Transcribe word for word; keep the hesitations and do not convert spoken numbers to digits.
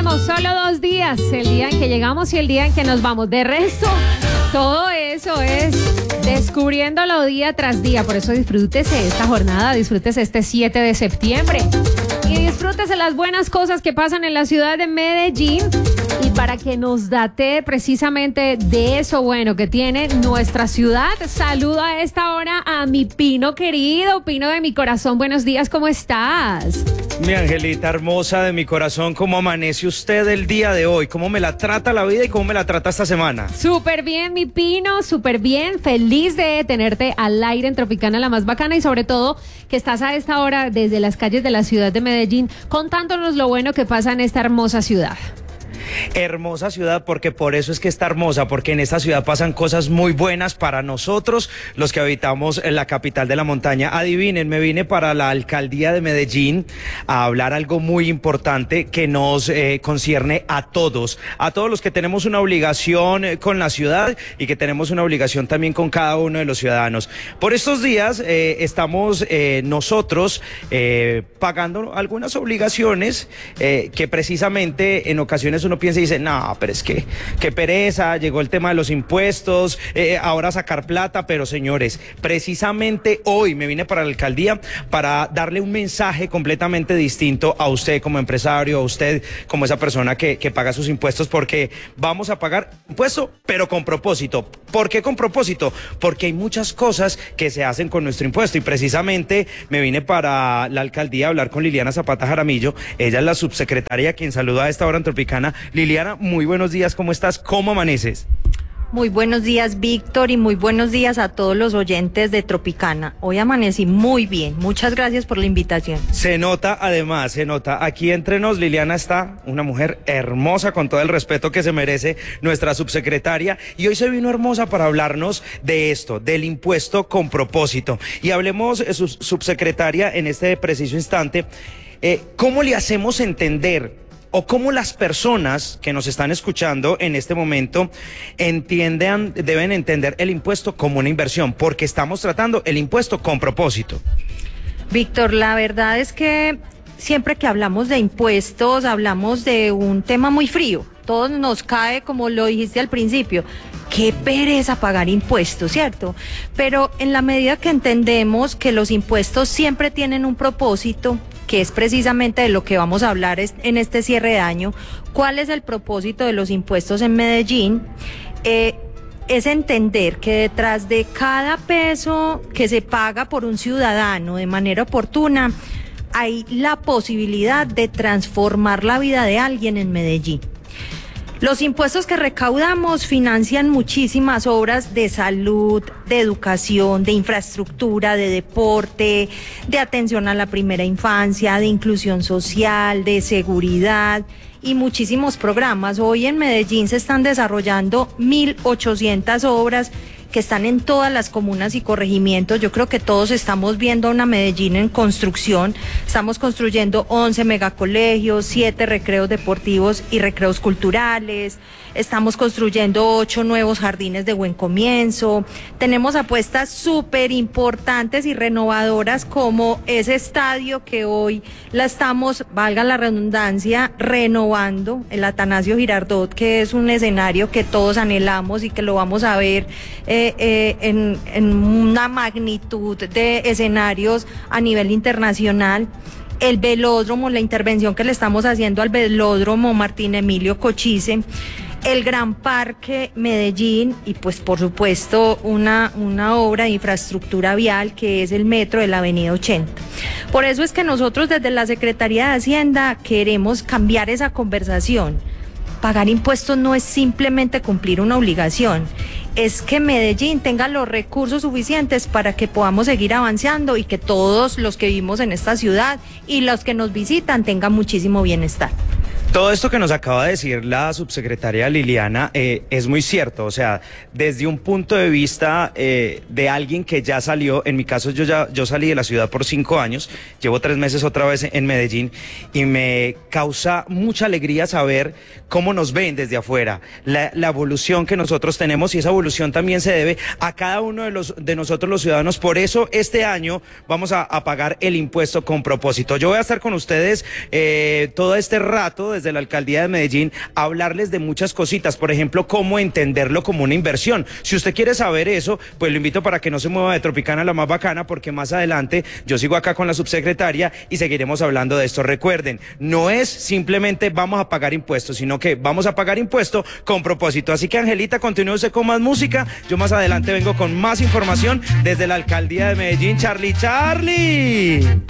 tenemos solo dos días, el día en que llegamos y el día en que nos vamos. De resto, todo eso es descubriéndolo día tras día. Por eso disfrútese esta jornada, disfrútese este siete de septiembre y disfrútese las buenas cosas que pasan en la ciudad de Medellín. Y para que nos date precisamente de eso bueno que tiene nuestra ciudad, saludo a esta hora a mi Pino querido, Pino de mi corazón. Buenos días, ¿cómo estás? Mi Angelita hermosa de mi corazón, ¿cómo amanece usted el día de hoy? ¿Cómo me la trata la vida y cómo me la trata esta semana? Súper bien, mi Pino, súper bien. Feliz de tenerte al aire en Tropicana, la más bacana, y sobre todo que estás a esta hora desde las calles de la ciudad de Medellín contándonos lo bueno que pasa en esta hermosa ciudad. Hermosa ciudad, porque por eso es que está hermosa, porque en esta ciudad pasan cosas muy buenas para nosotros, los que habitamos en la capital de la montaña. Adivinen, me vine para la alcaldía de Medellín a hablar algo muy importante que nos eh, concierne a todos, a todos los que tenemos una obligación eh, con la ciudad y que tenemos una obligación también con cada uno de los ciudadanos. Por estos días eh, estamos eh, nosotros eh, pagando algunas obligaciones eh, que precisamente en ocasiones uno piensa y dice, no, pero es que qué pereza, llegó el tema de los impuestos, eh, ahora sacar plata. Pero señores, precisamente hoy me vine para la alcaldía para darle un mensaje completamente distinto a usted como empresario, a usted como esa persona que, que paga sus impuestos, porque vamos a pagar impuestos, pero con propósito. ¿Por qué con propósito? Porque hay muchas cosas que se hacen con nuestro impuesto y precisamente me vine para la alcaldía a hablar con Liliana Zapata Jaramillo. Ella es la subsecretaria quien saluda a esta hora en Tropicana. Liliana, muy buenos días, ¿cómo estás? ¿Cómo amaneces? Muy buenos días, Víctor, y muy buenos días a todos los oyentes de Tropicana. Hoy amanecí muy bien, muchas gracias por la invitación. Se nota, además, se nota. Aquí entre nos, Liliana está una mujer hermosa, con todo el respeto que se merece nuestra subsecretaria, y hoy se vino hermosa para hablarnos de esto, del impuesto con propósito. Y hablemos, eh, sub subsecretaria, en este preciso instante, eh, ¿cómo le hacemos entender o cómo las personas que nos están escuchando en este momento entiendan, deben entender el impuesto como una inversión? Porque estamos tratando el impuesto con propósito. Víctor, la verdad es que siempre que hablamos de impuestos, hablamos de un tema muy frío. Todo nos cae, como lo dijiste al principio, qué pereza pagar impuestos, ¿cierto? Pero en la medida que entendemos que los impuestos siempre tienen un propósito, que es precisamente de lo que vamos a hablar en este cierre de año, ¿cuál es el propósito de los impuestos en Medellín? Eh, es entender que detrás de cada peso que se paga por un ciudadano de manera oportuna, hay la posibilidad de transformar la vida de alguien en Medellín. Los impuestos que recaudamos financian muchísimas obras de salud, de educación, de infraestructura, de deporte, de atención a la primera infancia, de inclusión social, de seguridad y muchísimos programas. Hoy en Medellín se están desarrollando mil ochocientas obras que están en todas las comunas y corregimientos. Yo creo que todos estamos viendo una Medellín en construcción. Estamos construyendo once megacolegios, siete recreos deportivos y recreos culturales. Estamos construyendo ocho nuevos jardines de buen comienzo. Tenemos apuestas súper importantes y renovadoras como ese estadio que hoy la estamos, valga la redundancia, renovando, el Atanasio Girardot, que es un escenario que todos anhelamos y que lo vamos a ver eh, eh, en, en una magnitud de escenarios a nivel internacional. El velódromo, la intervención que le estamos haciendo al velódromo Martín Emilio Cochise, el Gran Parque Medellín y pues por supuesto una, una obra de infraestructura vial que es el metro de la avenida ochenta. Por eso es que nosotros desde la Secretaría de Hacienda queremos cambiar esa conversación. Pagar impuestos no es simplemente cumplir una obligación, es que Medellín tenga los recursos suficientes para que podamos seguir avanzando y que todos los que vivimos en esta ciudad y los que nos visitan tengan muchísimo bienestar. Todo esto que nos acaba de decir la subsecretaria Liliana eh, es muy cierto. O sea, desde un punto de vista eh, de alguien que ya salió, en mi caso yo ya yo salí de la ciudad por cinco años, llevo tres meses otra vez en Medellín y me causa mucha alegría saber cómo nos ven desde afuera, la, la evolución que nosotros tenemos, y esa evolución también se debe a cada uno de los de nosotros los ciudadanos. Por eso este año vamos a, a pagar el impuesto con propósito. Yo voy a estar con ustedes eh, todo este rato desde la alcaldía de Medellín a hablarles de muchas cositas, por ejemplo, cómo entenderlo como una inversión. Si usted quiere saber eso, pues lo invito para que no se mueva de Tropicana La Más Bacana, porque más adelante yo sigo acá con la subsecretaria y seguiremos hablando de esto. Recuerden, no es simplemente vamos a pagar impuestos, sino que vamos a pagar impuestos con propósito. Así que, Angelita, continúe usted con más música. Yo más adelante vengo con más información desde la alcaldía de Medellín. Charlie, Charlie.